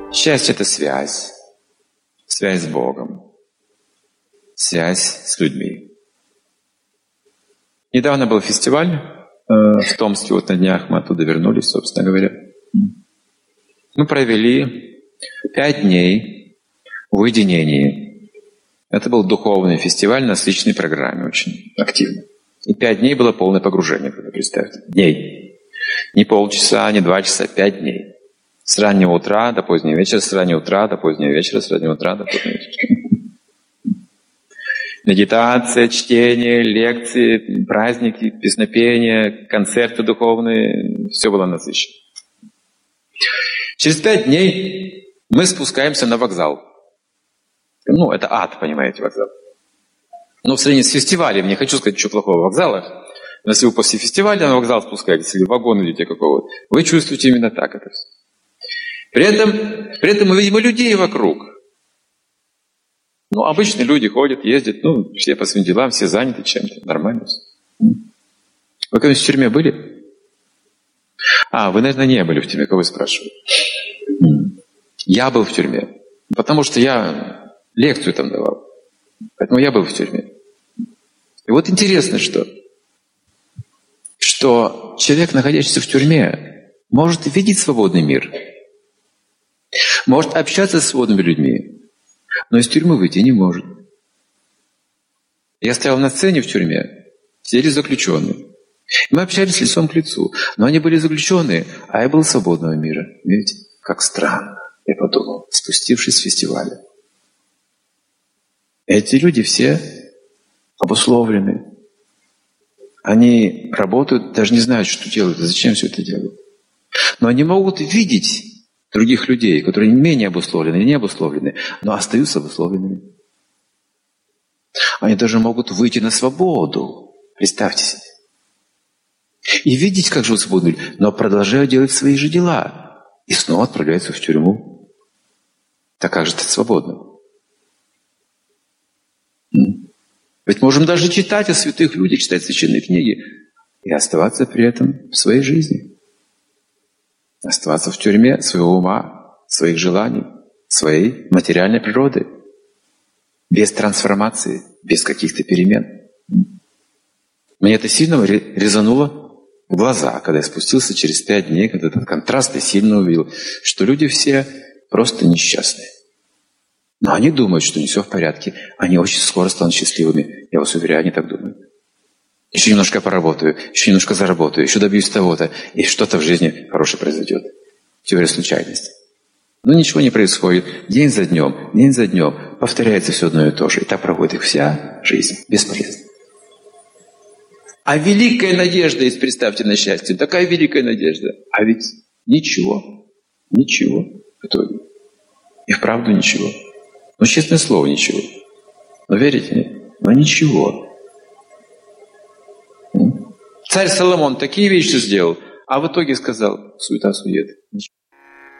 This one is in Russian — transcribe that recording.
Счастье — это связь. Связь с Богом. Связь с людьми. Недавно был фестиваль в Томске, вот на днях мы оттуда вернулись, собственно говоря. Мы провели 5 дней в уединении. Это был духовный фестиваль, насыщенный программе, очень активно. И 5 дней было полное погружение, когда представьте. Дней. Не полчаса, не 2 часа, 5 дней. С раннего утра до позднего вечера, с раннего утра до позднего вечера, с раннего утра до позднего вечера. Медитация, чтение, лекции, праздники, песнопения, концерты духовные. Все было насыщено. Через 5 дней мы спускаемся на вокзал. Ну, это ад, понимаете, вокзал. Но в сравнении с фестивалем, не хочу сказать ничего плохого о вокзалах, но если вы после фестиваля на вокзал спускаетесь, или в вагон идете какого-то, вы чувствуете именно так это все. При этом мы видим и людей вокруг. Ну, обычные люди ходят, ездят, ну, все по своим делам, все заняты чем-то, нормально все. Вы когда-нибудь в тюрьме были? Вы, наверное, не были в тюрьме, кого вы спрашиваете? Я был в тюрьме, потому что я лекцию там давал. Поэтому я был в тюрьме. И вот интересно, что человек, находящийся в тюрьме, может видеть свободный мир, может общаться с свободными людьми, но из тюрьмы выйти не может. Я стоял на сцене в тюрьме, сидели заключенные. Мы общались лицом к лицу, но они были заключенные, а я был свободного мира. Видите, как странно, я подумал, спустившись с фестиваля. Эти люди все обусловлены. Они работают, даже не знают, что делают, зачем все это делают. Но они могут видеть других людей, которые менее обусловлены, не обусловлены, но остаются обусловленными. Они даже могут выйти на свободу. Представьте себе. И видеть, как живут свободные люди, но продолжают делать свои же дела. И снова отправляются в тюрьму. Так как же стать свободным? Ведь можем даже читать о святых людях, читать священные книги и оставаться при этом в своей жизни. Оставаться в тюрьме своего ума, своих желаний, своей материальной природы. Без трансформации, без каких-то перемен. Мне это сильно резануло в глаза, когда я спустился через 5 дней, когда этот контраст я сильно увидел, что люди все просто несчастные. Но они думают, что не все в порядке. Они очень скоро станут счастливыми. Я вас уверяю, они так думают. Еще немножко поработаю, еще немножко заработаю, еще добьюсь того-то, и что-то в жизни хорошее произойдет. Теория случайности. Но ничего не происходит. День за днем повторяется все одно и то же. И так проходит их вся жизнь. Бесполезно. А великая надежда есть, представьте, на счастье. Такая великая надежда. А ведь ничего в итоге. И вправду ничего. Ну, честное слово, ничего. Но верите мне? Но ничего. Царь Соломон такие вещи сделал, а в итоге сказал: суета-сует.